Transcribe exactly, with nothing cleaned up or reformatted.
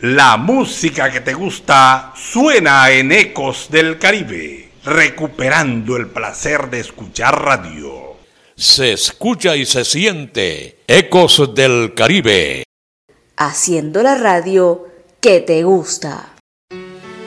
La música que te gusta suena en Ecos del Caribe, recuperando el placer de escuchar radio. Se escucha y se siente Ecos del Caribe. Haciendo la radio que te gusta.